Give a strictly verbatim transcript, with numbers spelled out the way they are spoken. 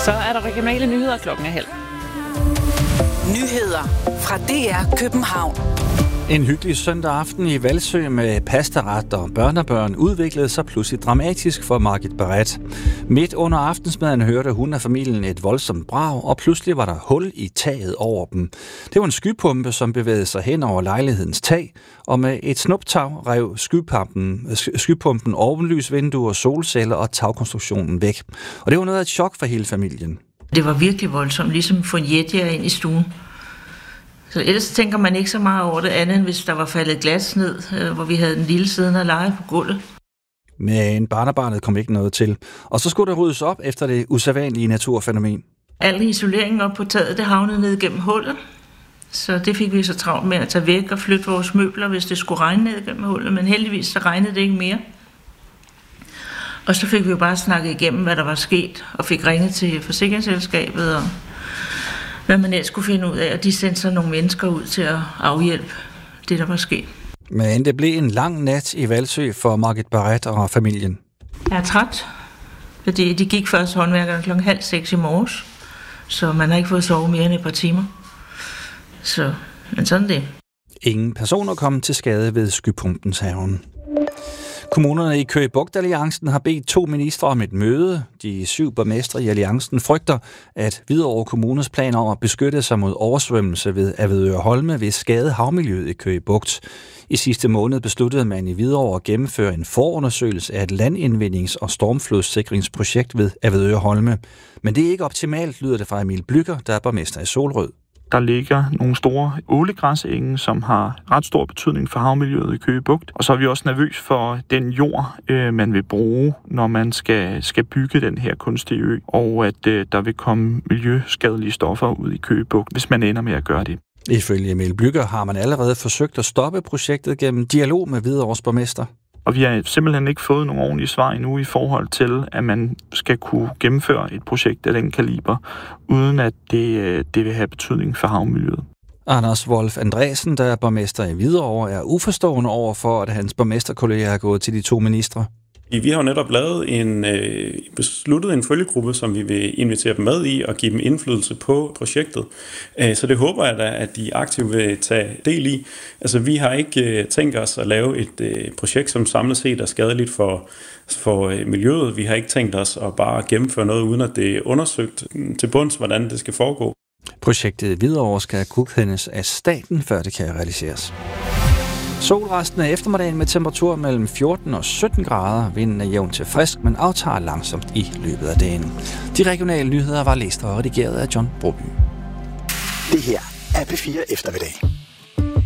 Så er der regionale nyheder klokken er halv. Nyheder fra D R København. En hyggelig søndag aften i Hvalsø med pastaret og børnebørn udviklede sig pludselig dramatisk for Margit Barrett. Midt under aftensmaden hørte hun af familien et voldsomt brag, og pludselig var der hul i taget over dem. Det var en skypumpe, som bevægede sig hen over lejlighedens tag, og med et snuptag rev skypumpen, skypumpen ovenlysvinduer, solceller og tagkonstruktionen væk. Og det var noget af et chok for hele familien. Det var virkelig voldsomt, ligesom få jetjager ind i stuen. Så ellers tænker man ikke så meget over det andet, end hvis der var faldet glas ned, hvor vi havde en lille siddende og lege på gulvet. Men barnebarnet kom ikke noget til. Og så skulle der ryddes op efter det usædvanlige naturfænomen. Al isoleringen op på taget, det havnede ned gennem hullet. Så det fik vi så travlt med at tage væk og flytte vores møbler, hvis det skulle regne ned gennem hullet. Men heldigvis så regnede det ikke mere. Og så fik vi jo bare snakket igennem, hvad der var sket, og fik ringet til forsikringsselskabet og hvad man ellers skulle finde ud af, og de sendte så nogle mennesker ud til at afhjælpe det, der var sket. Men det blev en lang nat i Hvalsø for Margit Barrett og familien. Jeg er træt, fordi de gik først håndværkerne klokken halv seks i morges, så man har ikke fået sove mere end et par timer. Så, men sådan det. Ingen personer kom til skade ved skypumpens haven. Kommunerne i Køge Bugt-alliancen har bedt to ministre om et møde. De syv borgmestre i alliancen frygter, at Hvidovre Kommunes planer om at beskytte sig mod oversvømmelse ved Avedøre Holme vil skade havmiljøet i Køge Bugt. I sidste måned besluttede man i Hvidovre at gennemføre en forundersøgelse af et landindvindings- og stormflodssikringsprojekt ved Avedøre Holme. Men det er ikke optimalt, lyder det fra Emil Blücher, der er borgmester i Solrød. Der ligger nogle store ålegræsenge, som har ret stor betydning for havmiljøet i Køge Bugt. Og så er vi også nervøs for den jord, øh, man vil bruge, når man skal, skal bygge den her kunstige ø. Og at øh, der vil komme miljøskadelige stoffer ud i Køge Bugt, hvis man ender med at gøre det. Ifølge Emil Blücher har man allerede forsøgt at stoppe projektet gennem dialog med Hvidovres borgmester. Og vi har simpelthen ikke fået nogle ordentlige svar endnu i forhold til, at man skal kunne gennemføre et projekt af den kaliber, uden at det, det vil have betydning for havmiljøet. Anders Wolf Andresen, der er borgmester i Hvidovre, er uforstående over for, at hans borgmesterkolleger er gået til de to ministre. Vi har jo netop lavet en, øh, besluttet en følgegruppe, som vi vil invitere dem med i og give dem indflydelse på projektet. Øh, så det håber jeg da, at de aktivt vil tage del i. Altså, vi har ikke øh, tænkt os at lave et øh, projekt, som samlet set er skadeligt for, for øh, miljøet. Vi har ikke tænkt os at bare gennemføre noget, uden at det er undersøgt til bunds, hvordan det skal foregå. Projektet i Hvidovre skal godkendes af staten, før det kan realiseres. Sol resten af eftermiddagen med temperatur mellem fjorten og sytten grader. Vinden er jævn til frisk, men aftager langsomt i løbet af dagen. De regionale nyheder var læst og redigeret af John Broby. Det her er P fire Eftermiddag.